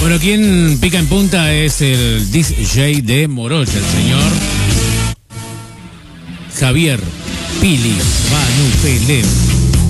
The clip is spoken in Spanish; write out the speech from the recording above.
Bueno, quien pica en punta es el DJ de Morocha, el señor Javier Pili Manu Pelé.